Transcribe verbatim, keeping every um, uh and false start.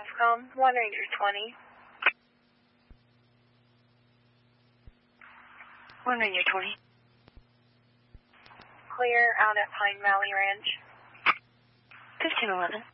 Ofcom, one Ranger twenty. one Ranger twenty. Clear out at Pine Valley Ranch. fifteen eleven.